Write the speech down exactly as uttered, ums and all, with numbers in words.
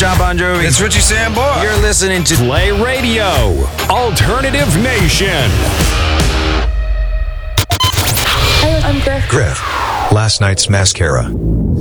John Bon Jovi. It's Richie Sambora. You're listening to Play Radio, Alternative Nation. Hey, I'm Griff. Griff. Last night's mascara.